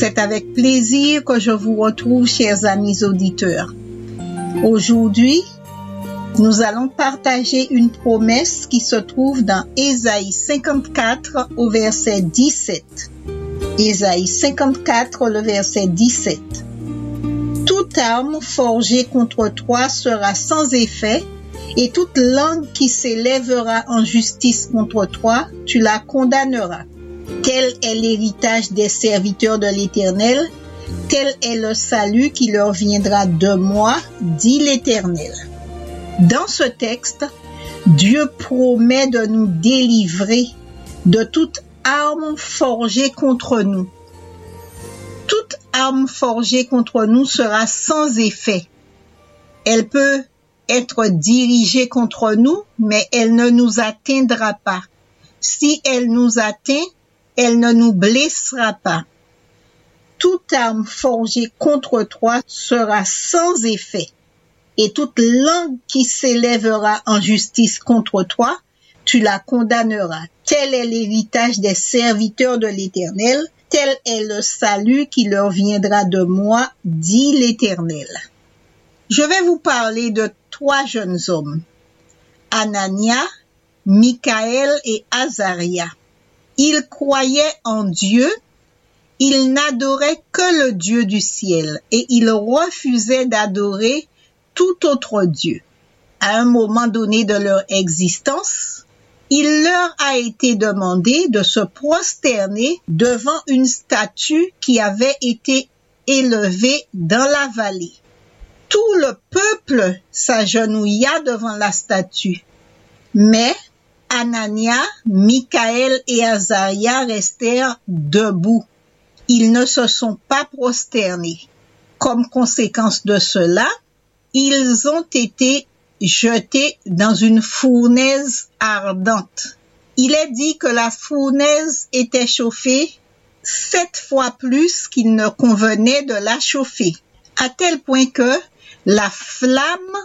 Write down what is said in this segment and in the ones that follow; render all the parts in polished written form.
C'est avec plaisir que je vous retrouve, chers amis auditeurs. Aujourd'hui, nous allons partager une promesse qui se trouve dans Ésaïe 54 au verset 17. Ésaïe 54, le verset 17. Toute arme forgée contre toi sera sans effet, et toute langue qui s'élèvera en justice contre toi, tu la condamneras. Tel est l'héritage des serviteurs de l'Éternel, tel est le salut qui leur viendra de moi, dit l'Éternel. Dans ce texte, Dieu promet de nous délivrer de toute arme forgée contre nous. Toute arme forgée contre nous sera sans effet. Elle peut être dirigée contre nous, mais elle ne nous atteindra pas. Si elle nous atteint, elle ne nous blessera pas. Toute arme forgée contre toi sera sans effet, et toute langue qui s'élèvera en justice contre toi, tu la condamneras. Tel est l'héritage des serviteurs de l'Éternel, tel est le salut qui leur viendra de moi, dit l'Éternel. Je vais vous parler de 3 jeunes hommes, Anania, Michaël et Azaria. Ils croyaient en Dieu, ils n'adoraient que le Dieu du ciel et ils refusaient d'adorer tout autre Dieu. À un moment donné de leur existence, il leur a été demandé de se prosterner devant une statue qui avait été élevée dans la vallée. Tout le peuple s'agenouilla devant la statue, mais Anania, Michaël et Azaria restèrent debout. Ils ne se sont pas prosternés. Comme conséquence de cela, ils ont été jetés dans une fournaise ardente. Il est dit que la fournaise était chauffée 7 fois plus qu'il ne convenait de la chauffer, à tel point que la flamme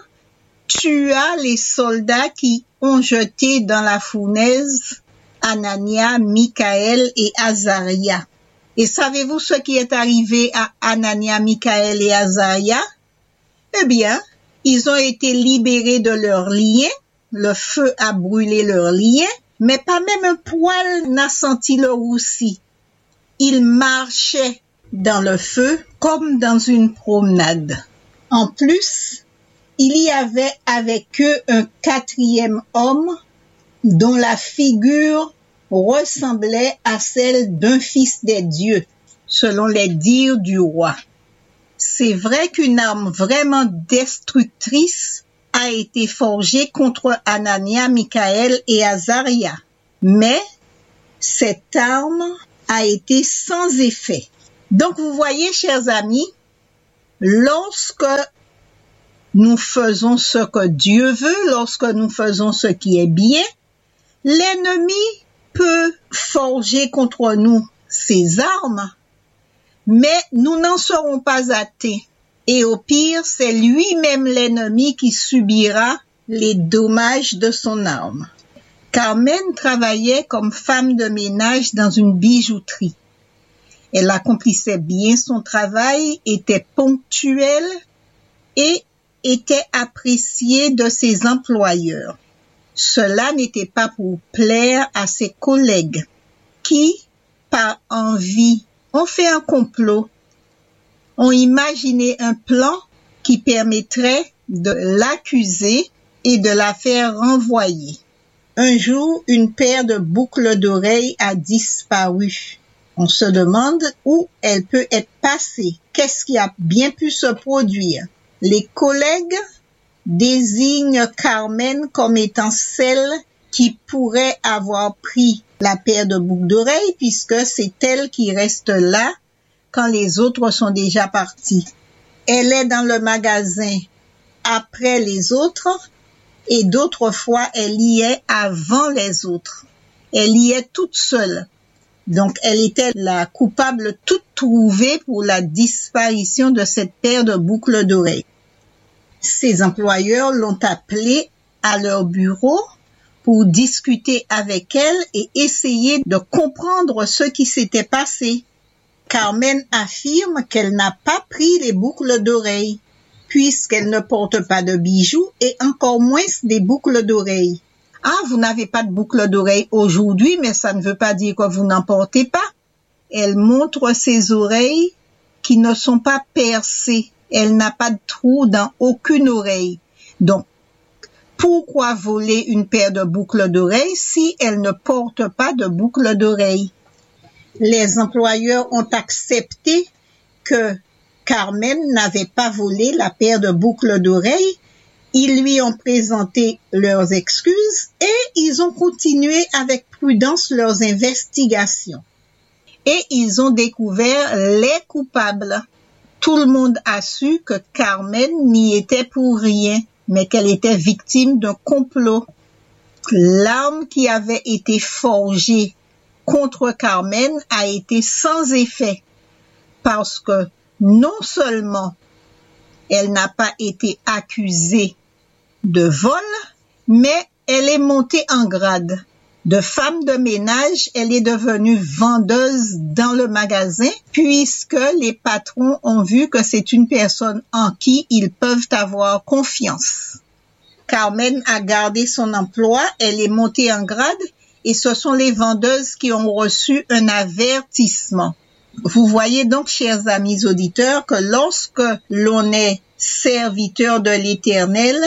tua les soldats qui ont jeté dans la fournaise Anania, Michaël et Azaria. Et savez-vous ce qui est arrivé à Anania, Michaël et Azaria? Eh bien, ils ont été libérés de leurs liens, le feu a brûlé leurs liens, mais pas même un poil n'a senti le roussi. Ils marchaient dans le feu comme dans une promenade. En plus, il y avait avec eux un 4e homme dont la figure ressemblait à celle d'un fils des dieux, selon les dires du roi. C'est vrai qu'une arme vraiment destructrice a été forgée contre Anania, Michaël et Azaria, mais cette arme a été sans effet. Donc vous voyez, chers amis, lorsque nous faisons ce que Dieu veut, lorsque nous faisons ce qui est bien, l'ennemi peut forger contre nous ses armes, mais nous n'en serons pas atteints. Et au pire, c'est lui-même l'ennemi qui subira les dommages de son arme. Carmen travaillait comme femme de ménage dans une bijouterie. Elle accomplissait bien son travail, était ponctuelle et était appréciée de ses employeurs. Cela n'était pas pour plaire à ses collègues qui, par envie, ont fait un complot, ont imaginé un plan qui permettrait de l'accuser et de la faire renvoyer. Un jour, une paire de boucles d'oreilles a disparu. On se demande où elle peut être passée. Qu'est-ce qui a bien pu se produire? Les collègues désignent Carmen comme étant celle qui pourrait avoir pris la paire de boucles d'oreilles puisque c'est elle qui reste là quand les autres sont déjà partis. Elle est dans le magasin après les autres et d'autres fois elle y est avant les autres. Elle y est toute seule. Donc elle était la coupable toute trouvée pour la disparition de cette paire de boucles d'oreilles. Ses employeurs l'ont appelée à leur bureau pour discuter avec elle et essayer de comprendre ce qui s'était passé. Carmen affirme qu'elle n'a pas pris les boucles d'oreilles, puisqu'elle ne porte pas de bijoux et encore moins des boucles d'oreilles. Ah, vous n'avez pas de boucles d'oreilles aujourd'hui, mais ça ne veut pas dire que vous n'en portez pas. Elle montre ses oreilles qui ne sont pas percées. Elle n'a pas de trou dans aucune oreille. Donc, pourquoi voler une paire de boucles d'oreilles si elle ne porte pas de boucles d'oreilles? Les employeurs ont accepté que Carmen n'avait pas volé la paire de boucles d'oreilles. Ils lui ont présenté leurs excuses et ils ont continué avec prudence leurs investigations. Et ils ont découvert les coupables. Tout le monde a su que Carmen n'y était pour rien, mais qu'elle était victime d'un complot. L'arme qui avait été forgée contre Carmen a été sans effet, parce que non seulement elle n'a pas été accusée de vol, mais elle est montée en grade. De femme de ménage, elle est devenue vendeuse dans le magasin, puisque les patrons ont vu que c'est une personne en qui ils peuvent avoir confiance. Carmen a gardé son emploi, elle est montée en grade, et ce sont les vendeuses qui ont reçu un avertissement. Vous voyez donc, chers amis auditeurs, que lorsque l'on est serviteur de l'Éternel,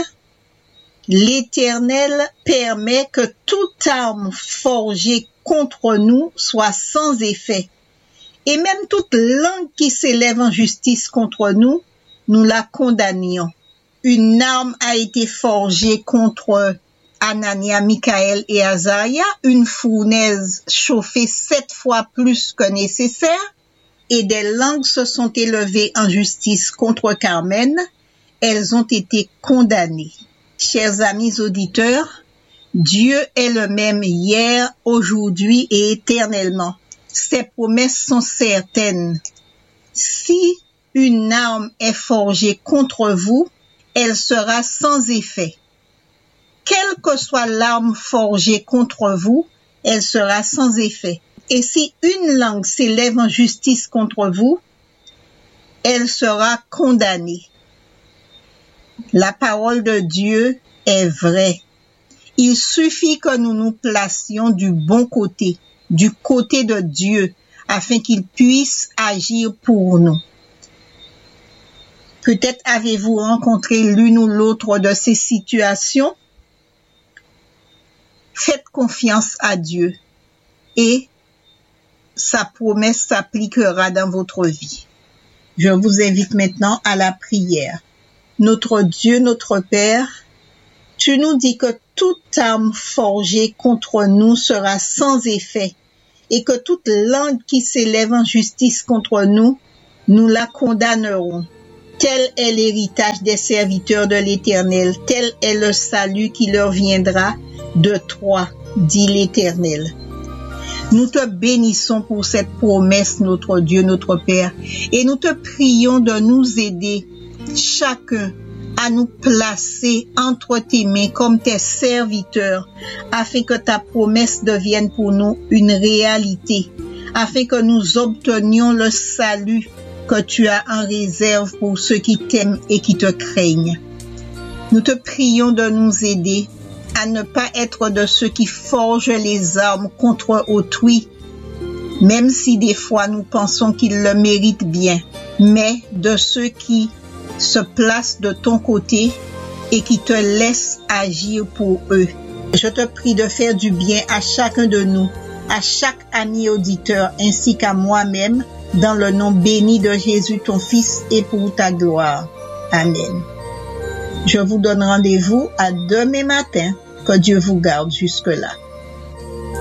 l'Éternel permet que toute arme forgée contre nous soit sans effet. Et même toute langue qui s'élève en justice contre nous, nous la condamnions. Une arme a été forgée contre Anania, Michaël et Azaria, une fournaise chauffée 7 fois plus que nécessaire, et des langues se sont élevées en justice contre Carmen. Elles ont été condamnées. Chers amis auditeurs, Dieu est le même hier, aujourd'hui et éternellement. Ses promesses sont certaines. Si une arme est forgée contre vous, elle sera sans effet. Quelle que soit l'arme forgée contre vous, elle sera sans effet. Et si une langue s'élève en justice contre vous, elle sera condamnée. La parole de Dieu est vraie. Il suffit que nous nous placions du bon côté, du côté de Dieu, afin qu'il puisse agir pour nous. Peut-être avez-vous rencontré l'une ou l'autre de ces situations. Faites confiance à Dieu et sa promesse s'appliquera dans votre vie. Je vous invite maintenant à la prière. Notre Dieu, notre Père, tu nous dis que toute arme forgée contre nous sera sans effet et que toute langue qui s'élève en justice contre nous, nous la condamnerons. Tel est l'héritage des serviteurs de l'Éternel, tel est le salut qui leur viendra de toi, dit l'Éternel. Nous te bénissons pour cette promesse, notre Dieu, notre Père, et nous te prions de nous aider chacun à nous placer entre tes mains comme tes serviteurs, afin que ta promesse devienne pour nous une réalité, afin que nous obtenions le salut que tu as en réserve pour ceux qui t'aiment et qui te craignent. Nous te prions de nous aider à ne pas être de ceux qui forgent les armes contre autrui, même si des fois nous pensons qu'ils le méritent bien, mais de ceux qui se placent de ton côté et qui te laissent agir pour eux. Je te prie de faire du bien à chacun de nous, à chaque ami auditeur ainsi qu'à moi-même, dans le nom béni de Jésus, ton Fils, et pour ta gloire. Amen. Je vous donne rendez-vous à demain matin. Que Dieu vous garde jusque-là.